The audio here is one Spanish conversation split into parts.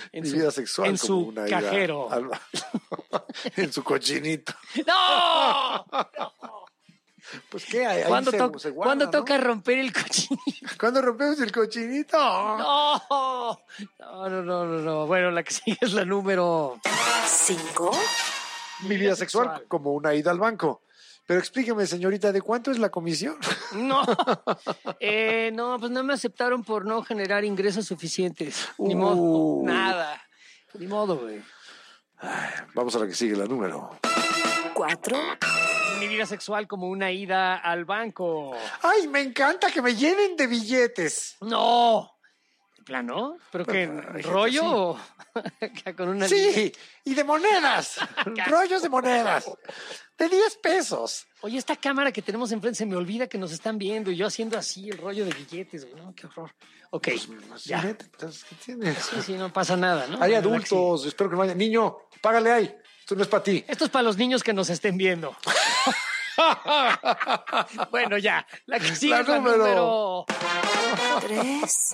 Mi vida sexual en como su una ida cajero. en su cochinito. ¡No! Pues qué, ahí ¿Cuándo, se guarda, ¿cuándo ¿no? toca romper el cochinito? ¿Cuándo rompemos el cochinito? No. Bueno, la que sigue es la número 5. Mi vida sexual como una ida al banco. Pero explíqueme, señorita, ¿de cuánto es la comisión? No, pues no me aceptaron por no generar ingresos suficientes. Ni modo, nada. Ni modo, güey. Vamos a la que sigue, la número 4. Mi vida sexual como una ida al banco. ¡Ay, me encanta que me llenen de billetes! No. ¿De plano? ¿Pero qué? Hay gente ¿Rollo? Con una... Sí, y de monedas. Rollos de monedas. De 10 pesos. Oye, esta cámara que tenemos enfrente se me olvida que nos están viendo y yo haciendo así el rollo de billetes, güey. No, qué horror. Ok, ya. Entonces, ¿qué tienes? Sí, no pasa nada, ¿no? Hay adultos, espero que no haya. Niño, págale ahí. Esto no es para ti. Esto es para los niños que nos estén viendo. Bueno, ya. La que sigue La es la número 3.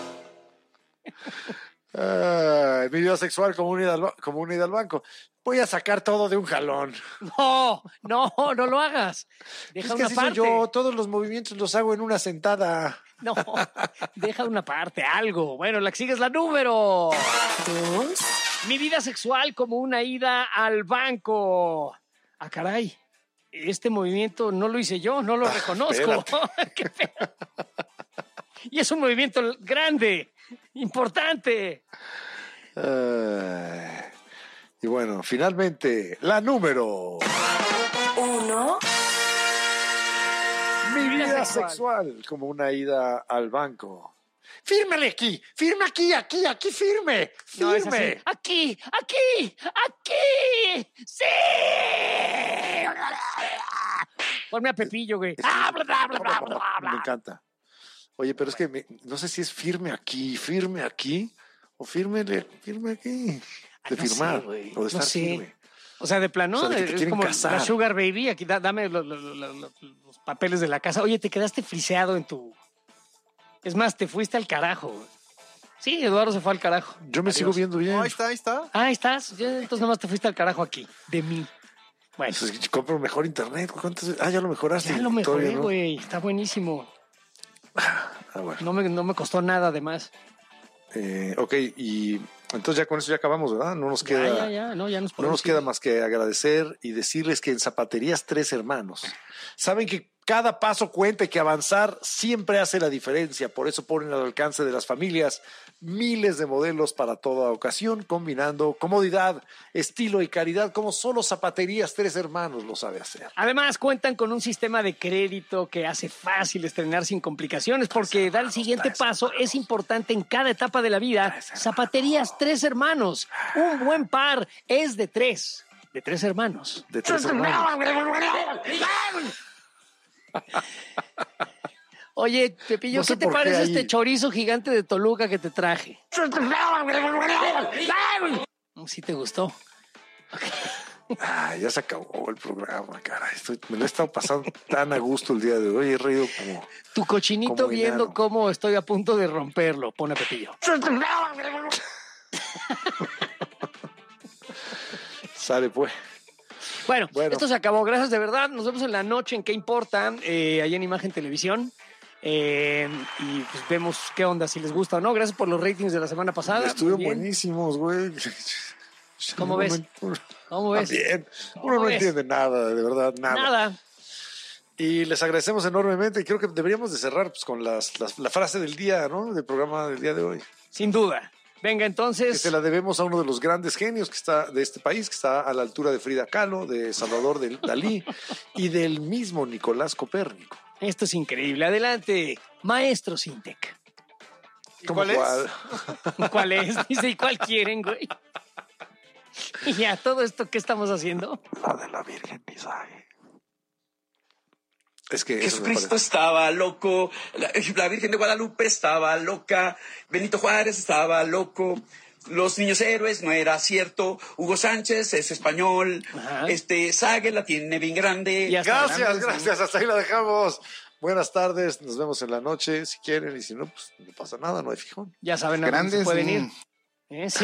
Mi vida sexual como una ida al banco. Voy a sacar todo de un jalón. No lo hagas. Deja Es que una así soy parte. yo, todos los movimientos los hago en una sentada. No, deja una parte, algo. Bueno, la que sigue es la número 2. Mi vida sexual como una ida al banco. Ah, caray. Este movimiento no lo hice yo, no lo reconozco. Qué feo. Y es un movimiento grande, importante. Y bueno, finalmente, la número 1. Mi vida sexual como una ida al banco. Fírmale aquí, firme aquí, firme, No, es así. firme. Aquí. ¡Sí! Ponme a Pepillo, güey. Me encanta. Oye, pero es que no sé si es firme aquí o firme aquí. De no firmar sé, güey. o de estar No sé. firme. O sea, de plano, O sea, de que te es quieren como casar. la Sugar Baby. Aquí, dame los papeles de la casa. Oye, te quedaste friseado en tu... Es más, te fuiste al carajo. Sí, Eduardo se fue al carajo. Yo me sigo viendo bien. Ahí está. Ah, ahí estás. Entonces nomás te fuiste al carajo aquí, de mí. Bueno, Pues compro mejor internet. Ya lo mejoraste. ya lo Todavía mejoré, no. güey. Está buenísimo. Bueno. No me costó nada, además. Ok, y entonces ya con eso ya acabamos, ¿verdad? No nos queda, Ya nos no podemos nos queda ir. más que agradecer y decirles que en Zapaterías Tres Hermanos saben que cada paso cuenta y que avanzar siempre hace la diferencia. Por eso ponen al alcance de las familias miles de modelos para toda ocasión, combinando comodidad, estilo y calidad como solo Zapaterías Tres Hermanos lo sabe hacer. Además, cuentan con un sistema de crédito que hace fácil estrenar sin complicaciones, porque dar el siguiente paso es importante en cada etapa de la vida. Zapaterías Tres Hermanos. Un buen par es de tres. De tres hermanos. De Tres Hermanos. Oye, Pepillo, No sé ¿qué te por qué parece ahí- este chorizo gigante de Toluca que te traje? ¿Sí te gustó? Ya se acabó el programa, caray. Me lo he estado pasando tan a gusto el día de hoy. He reído como... Tu cochinito Como viendo enano. cómo estoy a punto de romperlo. Pone a Pepillo. Sale, pues. Bueno, Bueno. esto se acabó. Gracias de verdad. Nos vemos en la noche en ¿Qué importa? Allá en Imagen Televisión. Y pues vemos qué onda, si les gusta o no. Gracias por los ratings de la semana pasada. Estuvieron Muy bien. buenísimos, güey. ¿Cómo ves? ¿Cómo ves? Bien. ¿Cómo Uno no ves? entiende nada, de verdad, nada. Nada. Y les agradecemos enormemente. Y creo que deberíamos de cerrar pues, con la frase del día, ¿no? Del programa del día de hoy. Sin duda. Venga, Que entonces. se la debemos a uno de los grandes genios que está de este país, que está a la altura de Frida Kahlo, de Salvador Dalí y del mismo Nicolás Copérnico. Esto es increíble. Adelante, maestro Sintec. ¿Cómo cuál es? ¿Cuál es? Dice, ¿y cuál quieren, güey? Y ya, todo esto, ¿qué estamos haciendo? La de la Virgen Misaje. Es que eso me Jesucristo parece. estaba loco, la Virgen de Guadalupe estaba loca, Benito Juárez estaba loco, los niños héroes no era cierto, Hugo Sánchez es español, Ajá. Sague la tiene bien grande. Y hasta Gracias. Hasta ahí la dejamos. Buenas tardes. Nos vemos en la noche si quieren. Y si no, pues no pasa nada, no hay fijón. Ya saben a dónde Grandes se pueden ni- ir. Sí.